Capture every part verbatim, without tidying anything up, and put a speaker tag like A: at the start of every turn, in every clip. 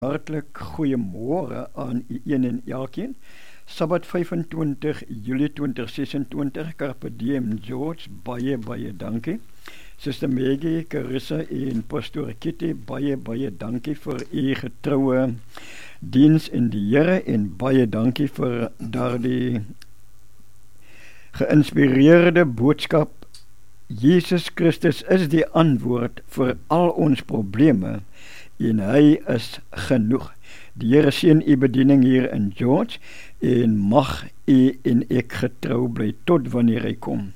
A: Hartlik goeiemôre aan een en elkeen. Sabbat vyfentwintig Julie twintig sesentwintig, Carpe Diem George, baie baie dankie. Suster Maggie, Carissa en Pastor Kitty, baie baie dankie vir u getroue diens in die Here en baie dankie vir daardie geïnspireerde boodskap. Jesus Christus is die antwoord vir al ons probleme en hy is genoeg. Die Here seën u bediening hier in George en mag u en ek getrou bly tot wanneer hy kom.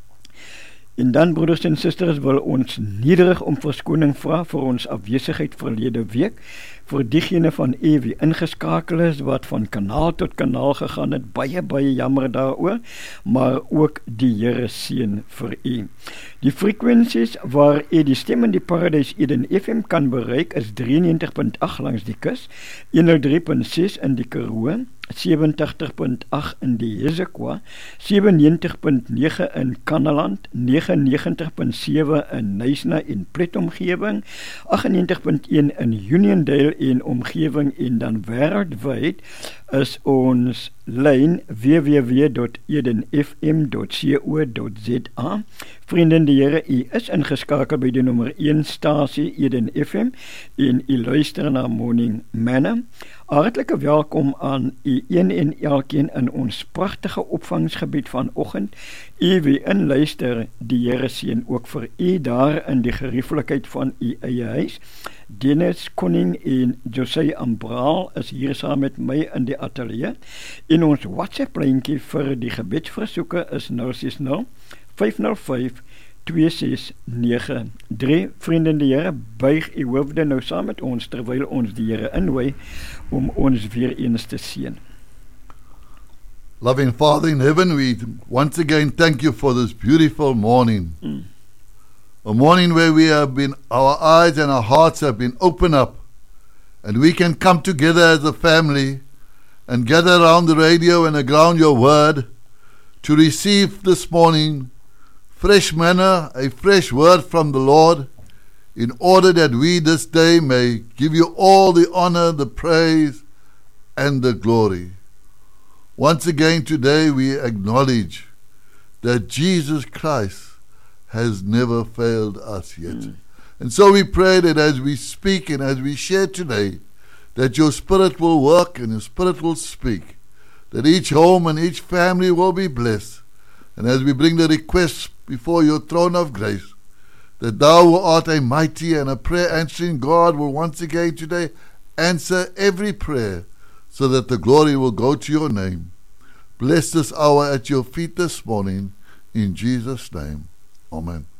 A: En dan, broeders en susters, wil ons nederig om verskoning vra vir ons afwesigheid verlede week, vir diegene van u wie ingeskakel is, wat van kanaal tot kanaal gegaan het, baie baie jammer daaroor, maar ook die Here seën vir u. Die frekwensies waar u die Stem in die Paradise Eden F M kan bereik is drieënnegentig punt agt langs die kus, honderd drie punt ses in die Karoo, sewentig punt agt in die Hesekwa, sewennegentig punt nege in Kannaland, negenennegentig punt sewe in Knysna en Pret omgewing, agtennegentig punt een in Uniondale en omgewing en dan wêreldwyd is ons lyn w w w punt eden f m punt co punt z a. Vrienden die Here, u is ingeskakel by die nommer een stasie Eden F M en u luister na Morning Manna. Hartlike welkom aan u een en elkeen in ons pragtige opvangsgebied vanoggend. U wie inluister, die Here seën ook vir u daar in die gerieflikheid van u eie huis. Dennis Koning en José Ambraal is hier saam met my in die ateljee. En ons WhatsApp lyntjie vir die gebedsversoeke is nul ses nul vyf nul vyf twee ses nege drie. Vriende die Here, buig u hoofde nou saam met ons terwyl ons die Here inwy om ons weer eens te seën.
B: Loving Father in heaven, we once again thank you for this beautiful morning. Mm. A morning where we have been, our eyes and our hearts have been opened up, and we can come together as a family and gather around the radio and around your word to receive this morning fresh manna, a fresh word from the Lord, in order that we this day may give you all the honor, the praise, and the glory. Once again today we acknowledge that Jesus Christ has never failed us yet. Mm. And so we pray that as we speak and as we share today, that your Spirit will work and your Spirit will speak, that each home and each family will be blessed. And as we bring the requests before your throne of grace, that thou who art a mighty and a prayer answering God will once again today answer every prayer, so that the glory will go to your name. Bless this hour at your feet this morning, in Jesus' name. Amen.